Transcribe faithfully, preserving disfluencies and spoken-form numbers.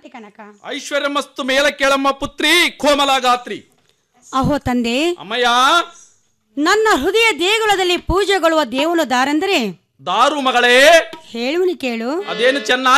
ಏನಾಯ್ತು ಕನಕ? ಐಶ್ವರ್ಯಮಸ್ತು ಮೇಲ ಕೇಳಮ್ಮ ಪುತ್ರಿ ಕೋಮಲಗಾತ್ರಿ. ಅಹೋ ತಂದೆ, ಅಮ್ಮಯ್ಯ, ನನ್ನ ಹೃದಯ ದೇಗುಲದಲ್ಲಿ ಪೂಜೆಗೊಳ್ಳುವ ದೇವನು ದಾರೆಂದರೆ ದಾರು ಮಗಳೇ, ಹೇಳುವನಿ ಕೇಳು. ಅದೇನು ಚೆನ್ನ